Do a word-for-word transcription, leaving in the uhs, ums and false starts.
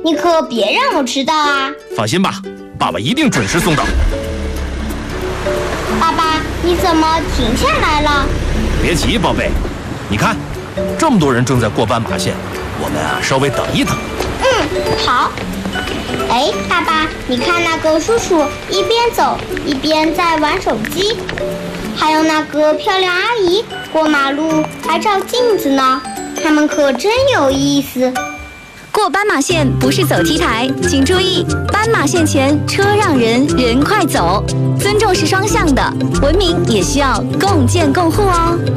你可别让我迟到啊！ 放心吧，爸爸一定准时送到。 爸爸，你怎么停下来了？ 别急，宝贝，你看，这么多人正在过斑马线，我们啊稍微等一等。 嗯，好。哎，爸爸，你看那个叔叔一边走一边在玩手机，还有那个漂亮阿姨过马路还照镜子呢，他们可真有意思。 过斑马线不是走 T 台，请注意，斑马线前车让人，人快走。尊重是双向的，文明也需要共建共护哦。